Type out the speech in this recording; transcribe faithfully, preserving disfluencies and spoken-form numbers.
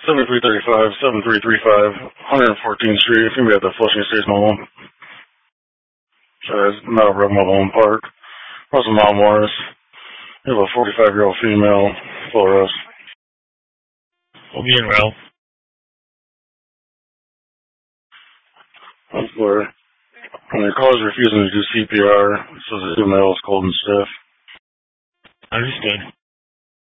seventy-three thirty-five, seventy-three thirty-five, one fourteenth Street. It's going to be at the Flushing Estates Mobile. Uh, it's Meadowbrook Mobile Home Park. Russell Mount Morris. You have a forty-five-year-old female, full arrest. We'll be in Ralph. That's where when your car's refusing to do C P R, so the female is cold and stiff. Understood.